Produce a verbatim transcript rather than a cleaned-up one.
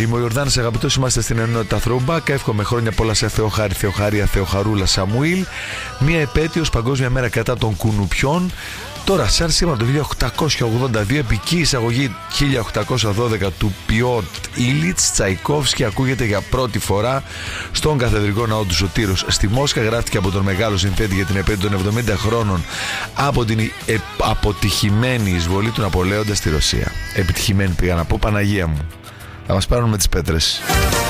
Είμαι ο Ιορδάνης, αγαπητός, είμαστε στην ενότητα Throwback. Εύχομαι χρόνια πολλά σε Θεοχάρη, Θεοχαρία, Θεοχαρούλα, Σαμουήλ. Μία επέτειος, Παγκόσμια Μέρα κατά των κουνουπιών. Τώρα, σαν σήμερα το χίλια οκτακόσια ογδόντα δύο, επική εισαγωγή χίλια οκτακόσια δώδεκα του Πιότ Ιλίτς Τσαϊκόφσκι ακούγεται για πρώτη φορά στον Καθεδρικό Ναό του Σωτήρος στη Μόσχα. Γράφτηκε από τον μεγάλο συνθέτη για την επέτειο των εβδομήντα χρόνων από την ε, αποτυχημένη εισβολή του Ναπολέοντα στη Ρωσία. Επιτυχημένη πήγα να πω, Παναγία μου. Θα μας πάρουν με τις πέτρες.